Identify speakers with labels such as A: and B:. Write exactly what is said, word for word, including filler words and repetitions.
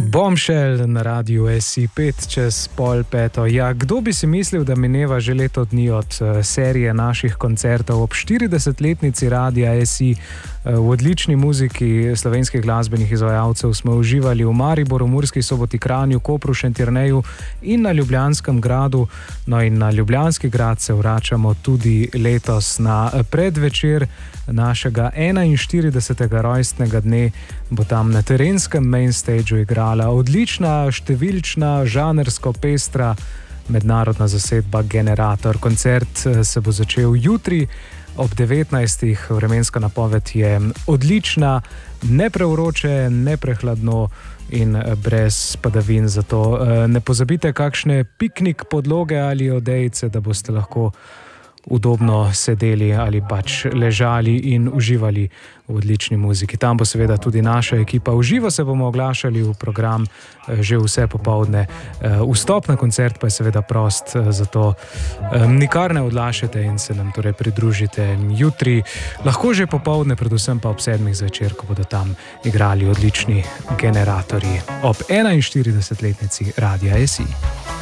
A: Bombshell na radiu S I pet čez pol peto. Ja, kdo bi si mislil, da mineva že leto dni od uh, serije naših koncertov ob štiridesetletnici radia S I. Uh, v odlični muziki slovenskih glasbenih izvajalcev smo uživali v Mariboru, Murski Soboti, Kranju, Kopru, Šentjerneju in na Ljubljanskem gradu. No in na Ljubljanski grad se vračamo tudi letos na predvečer našega enainštiridesetega rojstnega dne. Bo tam na terenskem mainstageu igrala odlična, številčna, žanrsko pestra mednarodna zasedba Generator. Koncert se bo začel jutri ob devetnajstih. Vremenska napoved je odlična, ne prevroče, ne prehladno in brez padavin. Zato ne pozabite kakšne piknik podloge ali odejice, da boste lahko udobno sedeli ali pač ležali in uživali v odlični muziki. Tam bo seveda tudi naša ekipa. V živo se bomo oglašali v program že vse popoldne. Vstop na koncert pa je seveda prost, zato nikar ne odlašajte in se nam torej pridružite jutri. Lahko že popoldne, predvsem pa ob sedmih zvečer, ko bodo tam igrali odlični Generatorji ob enainštiridesetletnici radia S I.